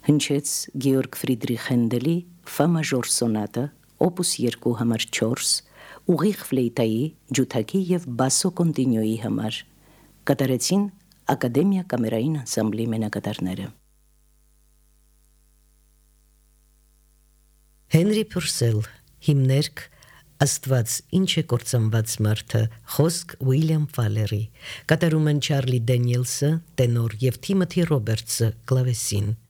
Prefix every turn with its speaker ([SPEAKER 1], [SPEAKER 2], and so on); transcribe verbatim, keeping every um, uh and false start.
[SPEAKER 1] հնչեց Գեորգ Ֆրիդրիխ Հենդելի ֆա մաժոր սոնատը, օպուս երկու համար չորս, ուղիղ ֆլեյտայի, ջութակի և բասո կոնտինյոյի համար, կատարեցին Ակադեմիա կամերային անսամբլի մենակատարները։
[SPEAKER 2] Հենրի Փուրսել, հիմներք, Աստված ինչ է կործանված մարդը, խոսք Ուիլյամ Ֆալերի, կատարում են Չարլի Դենիելսը, տենոր և Թիմոթի Ռոբերտսը, կլավեսին։